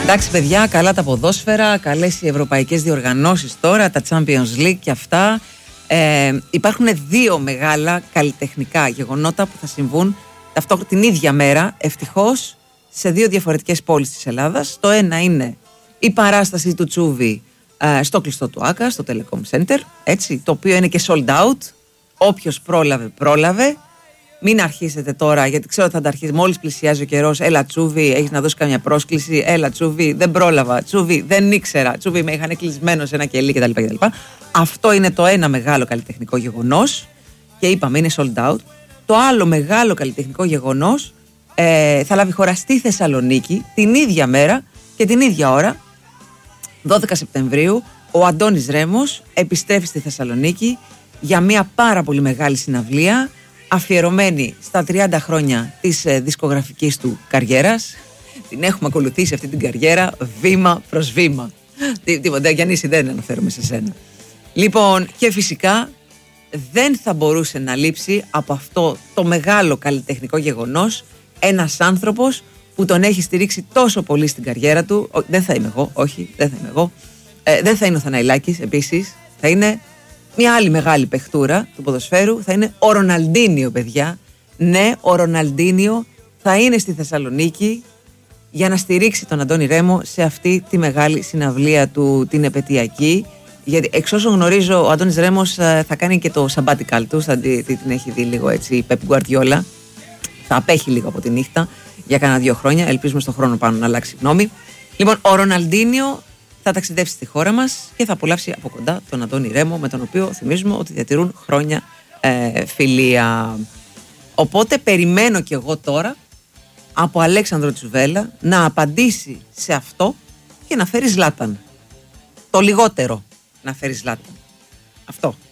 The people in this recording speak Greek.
Εντάξει παιδιά, καλά τα ποδόσφαιρα, καλές οι ευρωπαϊκές διοργανώσεις τώρα, τα Champions League και αυτά. Υπάρχουν δύο μεγάλα καλλιτεχνικά γεγονότα που θα συμβούν την ίδια μέρα, ευτυχώς, σε δύο διαφορετικές πόλεις της Ελλάδας. Το ένα είναι η παράσταση του Τσούβι στο κλειστό του Άκα, στο Telecom Center, έτσι, το οποίο είναι και sold out. Όποιος πρόλαβε. Μην αρχίσετε τώρα, γιατί ξέρω ότι θα τα αρχίσει. Μόλις πλησιάζει ο καιρός, έλα Τσούβι, έχεις να δώσεις καμιά πρόσκληση. Έλα Τσούβι, δεν πρόλαβα. Τσούβι, δεν ήξερα. Τσούβι, με είχαν κλεισμένο σε ένα κελί κτλ. Αυτό είναι το ένα μεγάλο καλλιτεχνικό γεγονός. Και είπαμε, είναι sold out. Το άλλο μεγάλο καλλιτεχνικό γεγονός θα λάβει χώρα στη Θεσσαλονίκη την ίδια μέρα και την ίδια ώρα, 12 Σεπτεμβρίου. Ο Αντώνης Ρέμος επιστρέφει στη Θεσσαλονίκη για μια πάρα πολύ μεγάλη συναυλία, αφιερωμένη στα 30 χρόνια της δισκογραφικής του καριέρας. Την έχουμε ακολουθήσει αυτή την καριέρα βήμα προς βήμα. Τίποτα, Γιάννηση, δεν αναφέρομαι σε σένα. Λοιπόν, και φυσικά δεν θα μπορούσε να λείψει από αυτό το μεγάλο καλλιτεχνικό γεγονός ένας άνθρωπος που τον έχει στηρίξει τόσο πολύ στην καριέρα του. Δεν θα είμαι εγώ, όχι, δεν θα είμαι εγώ. Δεν θα είναι ο Θαναϊλάκης επίσης, θα είναι μια άλλη μεγάλη παιχτούρα του ποδοσφαίρου, θα είναι ο Ροναλντίνιο, παιδιά. Ναι, ο Ροναλντίνιο θα είναι στη Θεσσαλονίκη για να στηρίξει τον Αντώνη Ρέμο σε αυτή τη μεγάλη συναυλία του, την επετειακή. Γιατί εξ όσων γνωρίζω, ο Αντώνης Ρέμος θα κάνει και το sabbatical του, την έχει δει λίγο έτσι η Πεπ Γκουαρδιόλα. Θα απέχει λίγο από τη νύχτα για κάνα 2 χρόνια. Ελπίζουμε στον χρόνο πάνω να αλλάξει γνώμη. Λοιπόν, ο Ροναλντίνιο θα ταξιδέψει στη χώρα μας και θα απολαύσει από κοντά τον Αντώνη Ρέμο, με τον οποίο θυμίζουμε ότι διατηρούν χρόνια φιλία. Οπότε περιμένω κι εγώ τώρα από Αλέξανδρο Τσουβέλλα να απαντήσει σε αυτό και να φέρει Ζλάταν. Το λιγότερο να φέρει Ζλάταν. Αυτό.